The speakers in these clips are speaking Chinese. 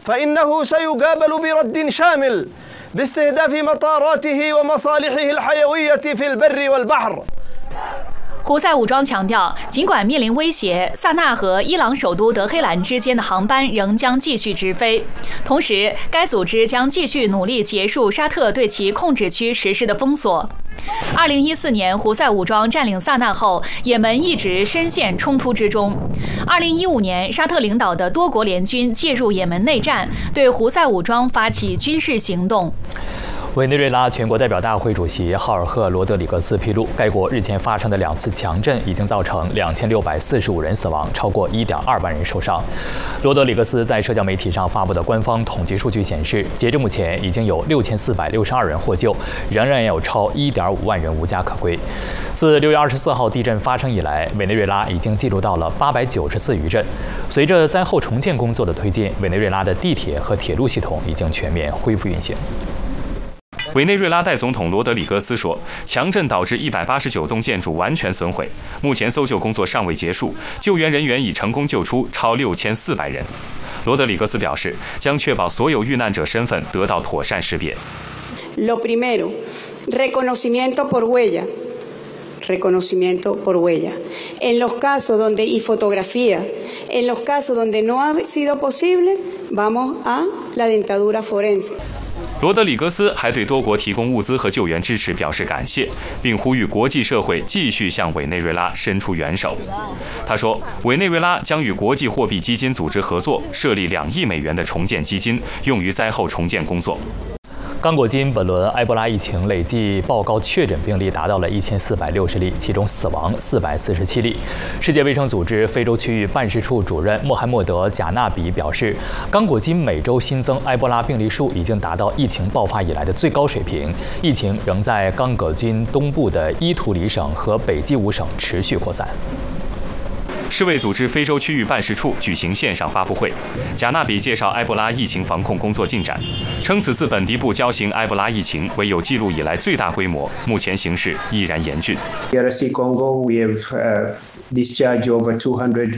فإنه سيقابل برد شامل باستهداف مطاراته ومصالحه الحيوية في البر والبحر。 胡塞武装强调，尽管面临威胁，萨那和伊朗首都德黑兰之间的航班仍将继续直飞。同时，该组织将继续努力结束沙特对其控制区实施的封锁。2014年，胡塞武装占领萨那后，也门一直深陷冲突之中。2015年，沙特领导的多国联军介入也门内战，对胡塞武装发起军事行动。 委内瑞拉全国代表大会主席浩尔赫·罗德里格斯披露，该国日前发生的2次强震已经造成2645人死亡，超过1.2万人受伤。罗德里格斯在社交媒体上发布的官方统计数据显示，截至目前已经有6462人获救，仍然有超1.5万人无家可归。自6月24号地震发生以来，委内瑞拉已经记录到了890次余震。随着灾后重建工作的推进，委内瑞拉的地铁和铁路系统已经全面恢复运行。 委内瑞拉代总统罗德里格斯说，强震导致189栋建筑完全损毁，目前搜救工作尚未结束，救援人员已成功救出超6400人。罗德里格斯表示，将确保所有遇难者身份得到妥善识别。 Lo primero, reconocimiento por huella. Reconocimiento por huella. En los casos donde y fotografía, en los casos donde no ha sido posible, vamos a la dentadura forense。 罗德里格斯还对多国提供物资和救援支持表示感谢，并呼吁国际社会继续向委内瑞拉伸出援手。他说，委内瑞拉将与国际货币基金组织合作，设立2亿美元的重建基金，用于灾后重建工作。 刚果金本轮埃博拉疫情累计报告确诊病例达到了1460例，其中死亡447例。世界卫生组织非洲区域办事处主任穆罕默德·贾纳比表示，刚果金每周新增埃博拉病例数已经达到疫情爆发以来的最高水平，疫情仍在刚果金东部的伊图里省和北基伍省持续扩散。 世卫组织非洲区域办事处举行线上发布会，贾纳比介绍埃博拉疫情防控工作进展，称此次本地部交行埃博拉疫情为有记录以来最大规模，目前形势依然严峻。 DRC Congo, we have discharged over 200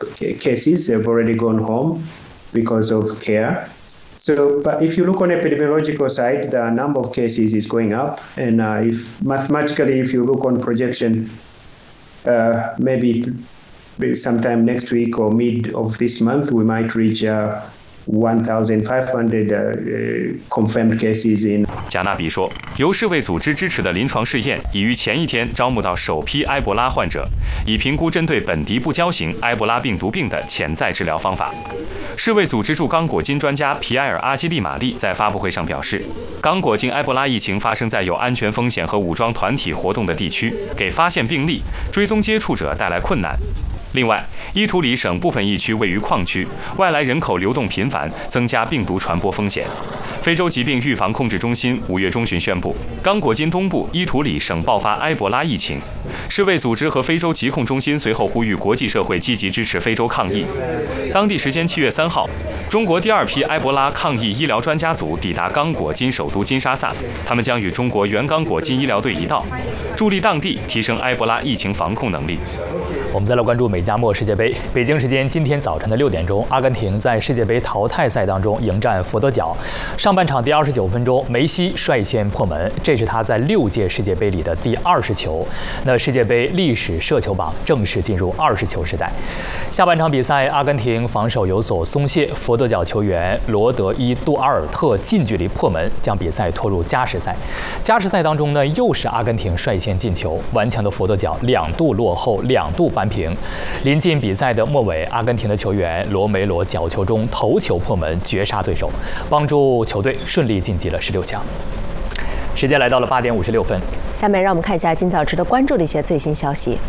cases. They've already gone home because of care. So, but if you look on the epidemiological side, the number of cases is going up, and if mathematically, if you look on projection, maybe.Sometime next week or mid of this month, we might reach 1,500 confirmed cases in. 贾纳比说，由世卫组织支持的临床试验已于前一天招募到首批埃博拉患者，以评估针对本地部交型埃博拉病毒病的潜在治疗方法。世卫组织驻刚果金专家皮埃尔·阿基利玛丽在发布会上表示，刚果金埃博拉疫情发生在有安全风险和武装团体活动的地区，给发现病例、追踪接触者带来困难。另外，伊图里省部分疫区位于矿区，外来人口流动频繁，增加病毒传播风险。非洲疾病预防控制中心5月中旬宣布，刚果金东部伊图里省爆发埃博拉疫情。世卫组织和非洲疾控中心随后呼吁国际社会积极支持非洲抗疫。当地时间7月3号，中国第2批埃博拉抗疫医疗专家组抵达刚果金首都金沙萨，他们将与中国原刚果金医疗队一道，助力当地提升埃博拉疫情防控能力。 我们再来关注美加墨世界杯。北京时间今天早晨的6点钟，阿根廷在世界杯淘汰赛当中迎战佛得角。上半场第29分钟，梅西率先破门，这是他在6届世界杯里的第20球。那世界杯历史射球榜正式进入20球时代。下半场比赛，阿根廷防守有所松懈，佛得角球员罗德伊·杜阿尔特近距离破门，将比赛拖入加时赛。加时赛当中呢，又是阿根廷率先进球，顽强的佛得角2度落后，2度扳平。临近比赛的末尾，阿根廷的球员罗梅罗角球中头球破门，绝杀对手，帮助球队顺利晋级了16强。时间来到了8点56分， 下面让我们看一下今早值得关注的一些最新消息。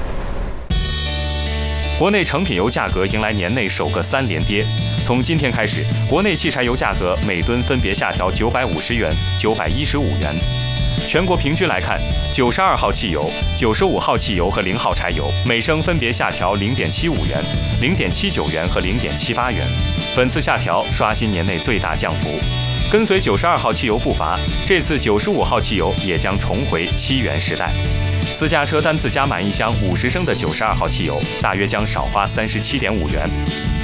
国内成品油价格迎来年内首个3连跌，从今天开始，国内汽柴油价格每吨分别下调950元、915元。全国平均来看，92号汽油、95号汽油和0号柴油每升分别下调0.75元、0.79元和0.78元。本次下调刷新年内最大降幅。跟随92号汽油步伐，这次95号汽油也将重回7元时代。私家车单次加满1箱50升的92号汽油，大约将少花37.5元。